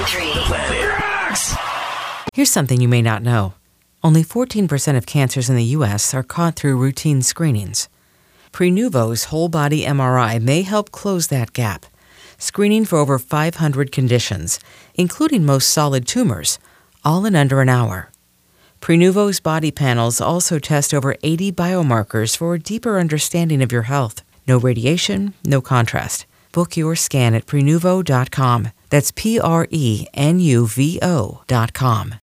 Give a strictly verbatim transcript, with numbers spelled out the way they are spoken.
three. The Planet Rocks. Here's something you may not know. Only fourteen percent of cancers in the U S are caught through routine screenings. Prenuvo's whole-body M R I may help close that gap, screening for over five hundred conditions, including most solid tumors, all in under an hour. Prenuvo's body panels also test over eighty biomarkers for a deeper understanding of your health. No radiation, no contrast. Book your scan at Prenuvo dot com. That's P R E N U V O dot com.